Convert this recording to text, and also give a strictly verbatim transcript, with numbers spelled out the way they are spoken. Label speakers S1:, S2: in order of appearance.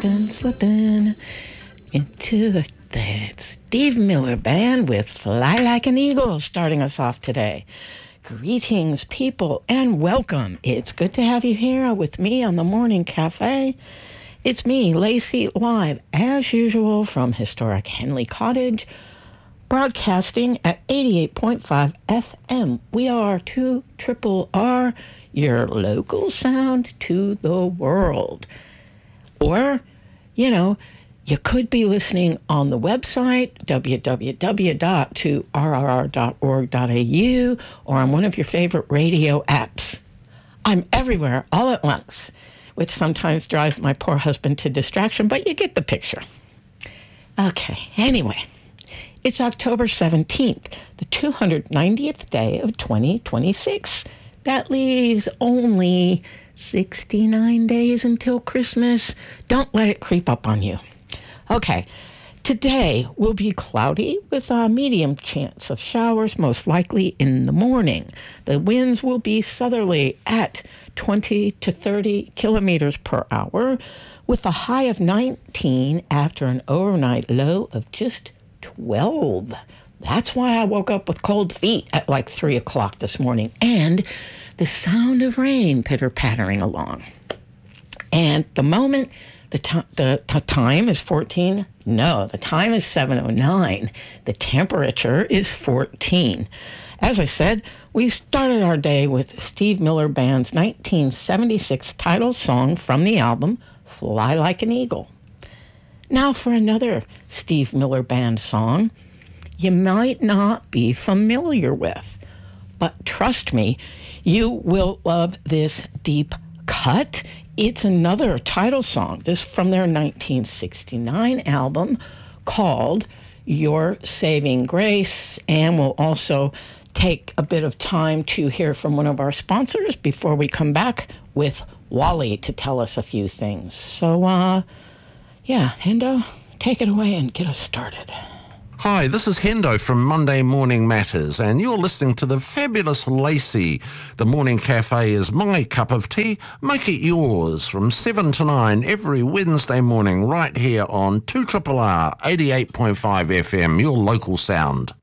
S1: slipping, slipping into the, the Steve Miller Band with Fly Like an Eagle starting us off today. Greetings, people, and welcome. It's good to have you here with me on the Morning Cafe. It's me, Lacey, live as usual from historic Henley Cottage, broadcasting at eighty-eight point five F M. We are two triple R, your local sound to the world. Or, you know, you could be listening on the website, w w w dot two r r r dot org dot a u, or on one of your favorite radio apps. I'm everywhere all at once, which sometimes drives my poor husband to distraction, but you get the picture. Okay, anyway, it's October seventeenth, the two hundred ninetieth day of twenty twenty-six. That leaves only sixty-nine days until Christmas. Don't let it creep up on you. Okay, today will be cloudy with a medium chance of showers, most likely in the morning. The winds will be southerly at twenty to thirty kilometers per hour, with a high of nineteen after an overnight low of just twelve. That's why I woke up with cold feet at like three o'clock this morning, and the sound of rain pitter-pattering along. And the moment, the, t- the, the time is fourteen. No, the time is seven oh nine. The temperature is fourteen. As I said, we started our day with Steve Miller Band's nineteen seventy-six title song from the album Fly Like an Eagle. Now for another Steve Miller Band song you might not be familiar with, but trust me, you will love this deep cut. It's another title song. This is from their nineteen sixty-nine album called Your Saving Grace, and we'll also take a bit of time to hear from one of our sponsors before we come back with Wally to tell us a few things. So, uh, yeah, Hendo, take it away and get us started.
S2: Hi, this is Hendo from Monday Morning Matters, and you're listening to the fabulous Lacey. The Morning Cafe is my cup of tea. Make it yours from seven to nine every Wednesday morning right here on two R R R eighty-eight point five F M, your local sound.